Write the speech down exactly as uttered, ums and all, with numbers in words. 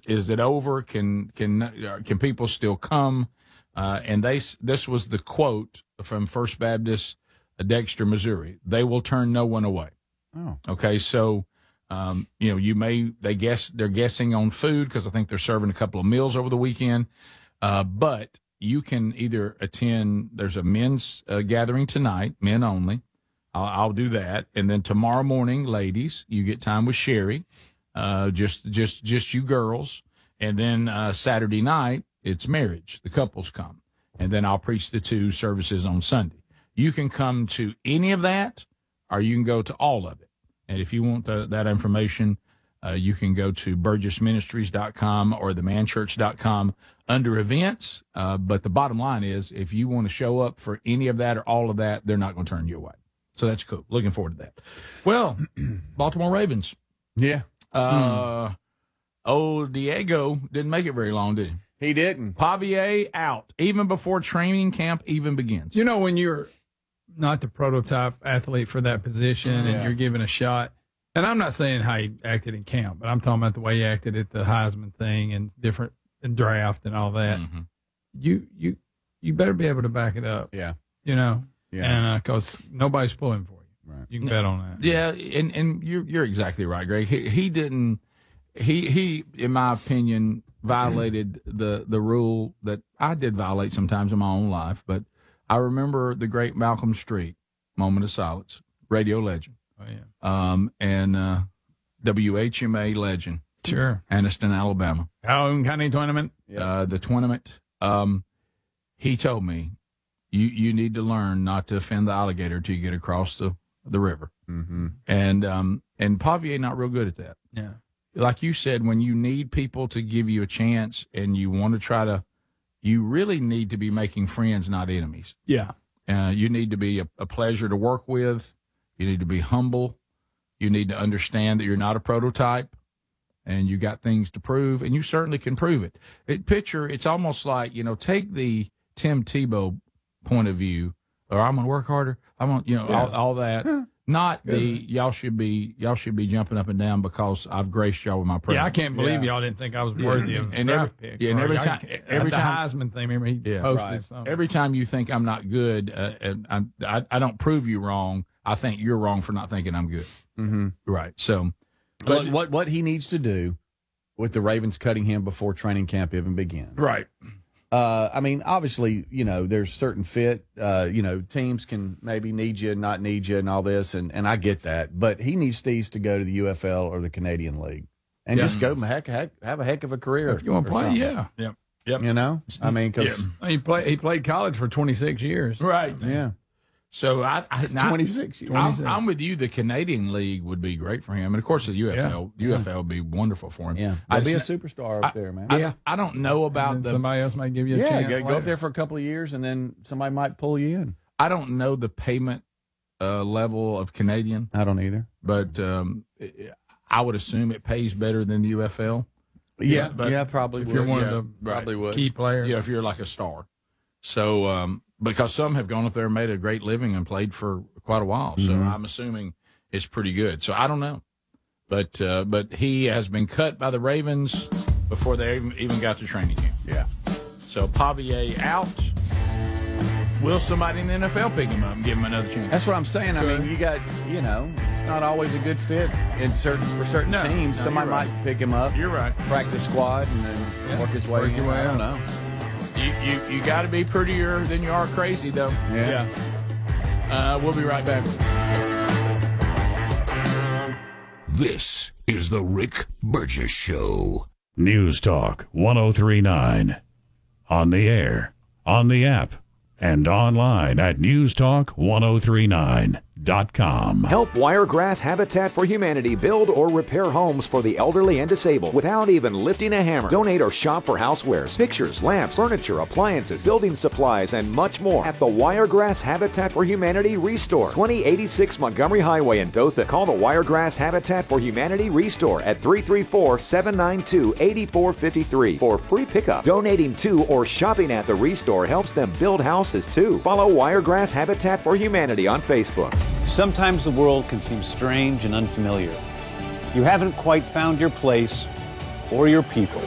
is it over? Can can can people still come? Uh, and they this was the quote from First Baptist Dexter, Missouri. They will turn no one away. Oh, okay. So, um, you know, you may they guess they're guessing on food because I think they're serving a couple of meals over the weekend. Uh, but you can either attend. There's a men's uh, gathering tonight, men only. I'll, I'll do that, and then tomorrow morning, ladies, you get time with Sherry. Uh, just just just you girls, and then uh, Saturday night it's marriage. The couples come, and then I'll preach the two services on Sunday. You can come to any of that, or you can go to all of it. And if you want the, that information, uh, you can go to burgess ministries dot com or the man church dot com under events. Uh, but the bottom line is, if you want to show up for any of that or all of that, they're not going to turn you away. So that's cool. Looking forward to that. Well, Baltimore Ravens. Yeah. Uh, mm. Old Diego didn't make it very long, did he? He didn't. Pavia out, even before training camp even begins. You know, when you're not the prototype athlete for that position yeah. and you're given a shot, and I'm not saying how he acted in camp, but I'm talking about the way he acted at the Heisman thing and different and draft and all that. Mm-hmm. You, you, you better be able to back it up. Yeah. You know? Yeah. And because uh, nobody's pulling for you. Right. You can bet on that. Yeah, and, and you're you're exactly right, Greg. He he didn't he he in my opinion violated the the rule that I did violate sometimes in my own life, but I remember the great Malcolm Street, moment of silence, radio legend. Oh yeah. Um and uh, W H M A legend. Sure. Anniston, Alabama. Calhoun County tournament. Yep. Uh, the tournament. Um, he told me, You you need to learn not to offend the alligator till you get across the, the river. Mm-hmm. And um and Pavia not real good at that. Yeah. Like you said, when you need people to give you a chance and you want to try to, you really need to be making friends, not enemies. Yeah. Uh, you need to be a, a pleasure to work with. You need to be humble. You need to understand that you're not a prototype and you got things to prove, and you certainly can prove it. It picture, it's almost like, you know, take the Tim Tebow point of view, or I'm gonna work harder. I'm gonna, you know, yeah. all, all that. Not the y'all should be y'all should be jumping up and down because I've graced y'all with my presence. Yeah, I can't believe yeah. y'all didn't think I was worthy yeah. of and draft every, pick. Yeah, and every y'all, time, every the time, Heisman thing, remember he yeah, posted right. something. Every time you think I'm not good, uh, and I'm, I I don't prove you wrong. I think you're wrong for not thinking I'm good. Mm-hmm. Right. So, but what, what what he needs to do with the Ravens cutting him before training camp even begins. Right. Uh, I mean, obviously, you know, there's certain fit. Uh, you know, teams can maybe need you, not need you, and all this, and, and I get that. But he needs Steez to go to the U F L or the Canadian League and yeah. just go heck, heck, have a heck of a career. If you want to play, something. yeah, yep, yep. You know, I mean, because yeah. he played he played college for twenty-six years. Right. yeah. So I, I now, twenty-six years. I'm, I'm with you. The Canadian League would be great for him, and of course the U F L. Yeah. U F L would be wonderful for him. Yeah, I'd be a just, superstar up there, man. I, Yeah. I don't know about And the. somebody else might give you a yeah, chance. go, go later. up there for a couple of years, and then somebody might pull you in. I don't know the payment uh, level of Canadian, I don't either. but um, I would assume it pays better than the U F L. Yeah, but yeah, probably. if would. you're one yeah, of the probably would. key players. Yeah, if you're like a star. So um, because some have gone up there and made a great living and played for quite a while, so Mm-hmm. I'm assuming it's pretty good. So I don't know, but uh, but he has been cut by the Ravens before they even, even got to training camp. Yeah. So Pavia out. Will somebody in the N F L pick him up and give him another chance? That's what I'm saying. I mean, you got, you know, it's not always a good fit in certain for certain No, teams. no, Somebody you're right. might pick him up, You're right. practice squad, and then Yeah. work his way. Work in. your way I don't out. know. You you, you got to be prettier than you are crazy, though. Yeah. Uh, we'll be right back. This is the Rick Burgess Show. News Talk one oh three point nine. On the air, on the app, and online at newstalk ten thirty-nine dot com. Help Wiregrass Habitat for Humanity build or repair homes for the elderly and disabled without even lifting a hammer. Donate or shop for housewares, pictures, lamps, furniture, appliances, building supplies, and much more at the Wiregrass Habitat for Humanity Restore, twenty eighty-six Montgomery Highway in Dothan. Call the Wiregrass Habitat for Humanity Restore at three three four, seven nine two, eight four five three for free pickup. Donating to or shopping at the Restore helps them build houses too. Follow Wiregrass Habitat for Humanity on Facebook. Sometimes the world can seem strange and unfamiliar. You haven't quite found your place or your people.